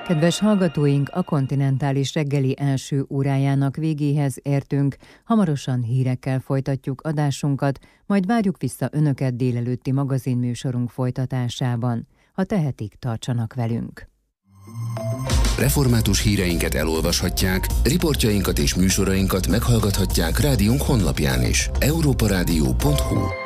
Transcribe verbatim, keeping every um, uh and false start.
Kedves hallgatóink, a kontinentális reggeli első órájának végéhez értünk. Hamarosan hírekkel folytatjuk adásunkat, majd várjuk vissza Önöket délelőtti magazinműsorunk folytatásában. Ha tehetik, tartsanak velünk. Református híreinket elolvashatják, riportjainkat és műsorainkat meghallgathatják rádiónk honlapján is. európa rádió pont hu